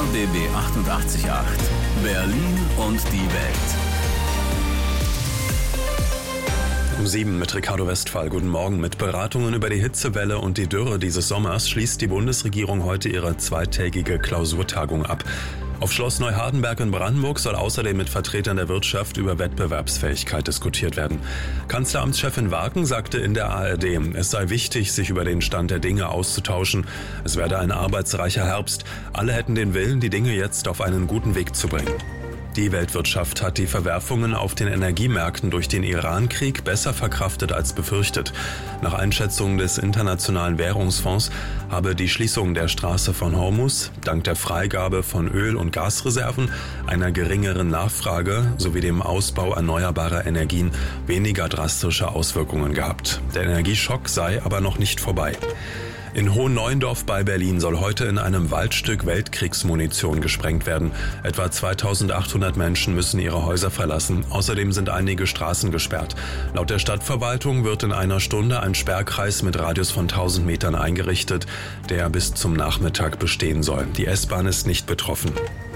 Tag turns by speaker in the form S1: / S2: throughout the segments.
S1: RBB 88.8 Berlin und die Welt.
S2: Um 7 mit Ricardo Westphal. Guten Morgen. Mit Beratungen über die Hitzewelle und die Dürre dieses Sommers schließt die Bundesregierung heute ihre zweitägige Klausurtagung ab. Auf Schloss Neuhardenberg in Brandenburg soll außerdem mit Vertretern der Wirtschaft über Wettbewerbsfähigkeit diskutiert werden. Kanzleramtschefin Waken sagte in der ARD, es sei wichtig, sich über den Stand der Dinge auszutauschen. Es werde ein arbeitsreicher Herbst. Alle hätten den Willen, die Dinge jetzt auf einen guten Weg zu bringen. Die Weltwirtschaft hat die Verwerfungen auf den Energiemärkten durch den Iran-Krieg besser verkraftet als befürchtet. Nach Einschätzung des Internationalen Währungsfonds habe die Schließung der Straße von Hormuz dank der Freigabe von Öl- und Gasreserven, einer geringeren Nachfrage sowie dem Ausbau erneuerbarer Energien weniger drastische Auswirkungen gehabt. Der Energieschock sei aber noch nicht vorbei. In Hohenneuendorf bei Berlin soll heute in einem Waldstück Weltkriegsmunition gesprengt werden. Etwa 2800 Menschen müssen ihre Häuser verlassen. Außerdem sind einige Straßen gesperrt. Laut der Stadtverwaltung wird in einer Stunde ein Sperrkreis mit Radius von 1000 Metern eingerichtet, der bis zum Nachmittag bestehen soll. Die S-Bahn ist nicht betroffen.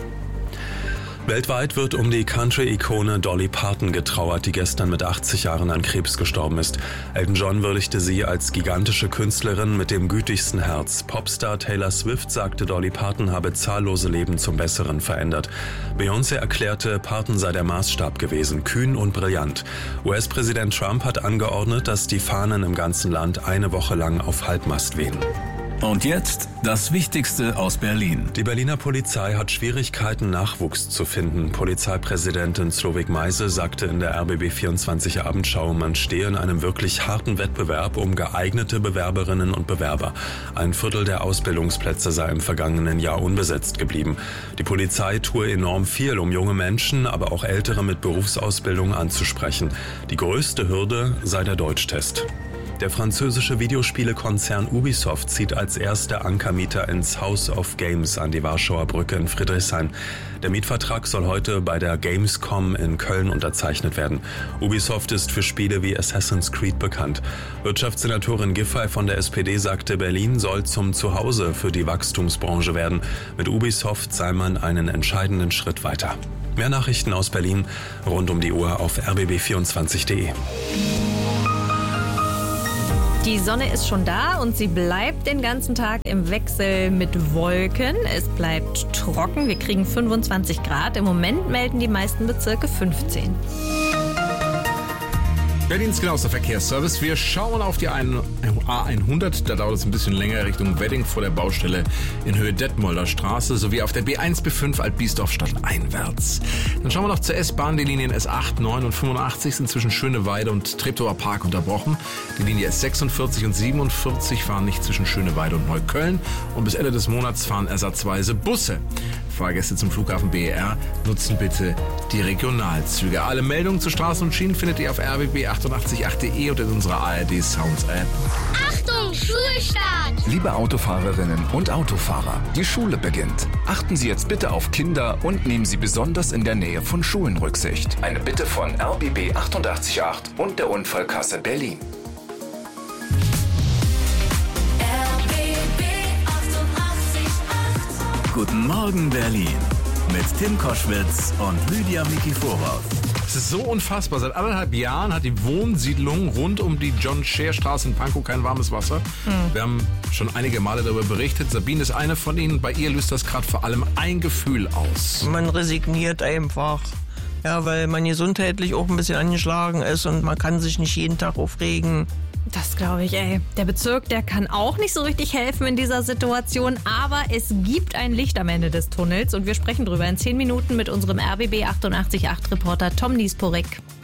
S2: Weltweit wird um die Country-Ikone Dolly Parton getrauert, die gestern mit 80 Jahren an Krebs gestorben ist. Elton John würdigte sie als gigantische Künstlerin mit dem gütigsten Herz. Popstar Taylor Swift sagte, Dolly Parton habe zahllose Leben zum Besseren verändert. Beyoncé erklärte, Parton sei der Maßstab gewesen, kühn und brillant. US-Präsident Trump hat angeordnet, dass die Fahnen im ganzen Land eine Woche lang auf Halbmast wehen.
S1: Und jetzt das Wichtigste aus Berlin.
S2: Die Berliner Polizei hat Schwierigkeiten, Nachwuchs zu finden. Polizeipräsidentin Slowik Meise sagte in der RBB24 Abendschau, man stehe in einem wirklich harten Wettbewerb um geeignete Bewerberinnen und Bewerber. Ein Viertel der Ausbildungsplätze sei im vergangenen Jahr unbesetzt geblieben. Die Polizei tue enorm viel, um junge Menschen, aber auch Ältere mit Berufsausbildung anzusprechen. Die größte Hürde sei der Deutschtest. Der französische Videospielekonzern Ubisoft zieht als erster Ankermieter ins House of Games an die Warschauer Brücke in Friedrichshain. Der Mietvertrag soll heute bei der Gamescom in Köln unterzeichnet werden. Ubisoft ist für Spiele wie Assassin's Creed bekannt. Wirtschaftssenatorin Giffey von der SPD sagte, Berlin soll zum Zuhause für die Wachstumsbranche werden. Mit Ubisoft sei man einen entscheidenden Schritt weiter. Mehr Nachrichten aus Berlin rund um die Uhr auf rbb24.de.
S3: Die Sonne ist schon da und sie bleibt den ganzen Tag im Wechsel mit Wolken. Es bleibt trocken, wir kriegen 25 Grad. Im Moment melden die meisten Bezirke 15.
S4: Berlins genauester Verkehrsservice. Wir schauen auf die A100. Da dauert es ein bisschen länger Richtung Wedding vor der Baustelle in Höhe Detmolder Straße sowie auf der B1 B5 Altbiesdorf stadteinwärts. Dann schauen wir noch zur S-Bahn. Die Linien S8, 9 und 85 sind zwischen Schöneweide und Treptower Park unterbrochen. Die Linie S46 und 47 fahren nicht zwischen Schöneweide und Neukölln. Und bis Ende des Monats fahren ersatzweise Busse. Fahrgäste zum Flughafen BER nutzen bitte die Regionalzüge. Alle Meldungen zu Straßen und Schienen findet ihr auf rbb888.de und in unserer ARD Sounds App.
S5: Achtung, Schulstart!
S6: Liebe Autofahrerinnen und Autofahrer, die Schule beginnt. Achten Sie jetzt bitte auf Kinder und nehmen Sie besonders in der Nähe von Schulen Rücksicht. Eine Bitte von RBB 88.8 und der Unfallkasse Berlin.
S1: Guten Morgen Berlin mit Tim Koschwitz und Lydia Mikiforov.
S4: Es ist so unfassbar. Seit 1,5 Jahren hat die Wohnsiedlung rund um die John-Scher-Straße in Pankow kein warmes Wasser. Wir haben schon einige Male darüber berichtet. Sabine ist eine von ihnen. Bei ihr löst das gerade vor allem ein Gefühl aus.
S7: Man resigniert einfach. Ja, weil man gesundheitlich auch ein bisschen angeschlagen ist und man kann sich nicht jeden Tag aufregen.
S3: Das glaube ich, ey. Der Bezirk, der kann auch nicht so richtig helfen in dieser Situation, aber es gibt ein Licht am Ende des Tunnels und wir sprechen drüber in 10 Minuten mit unserem RBB 88.8 Reporter Tom Niesporek.